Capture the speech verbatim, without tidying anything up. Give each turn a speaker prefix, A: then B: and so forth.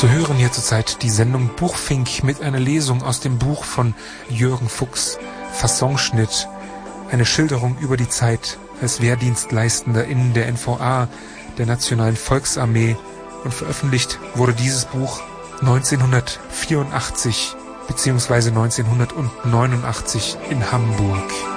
A: Sie hören hier zurzeit die Sendung Buchfink mit einer Lesung aus dem Buch von Jürgen Fuchs, Fassonschnitt, eine Schilderung über die Zeit als Wehrdienstleistender in der N V A, der Nationalen Volksarmee, und veröffentlicht wurde dieses Buch neunzehnhundertvierundachtzig bzw. neunzehnhundertneunundachtzig in Hamburg.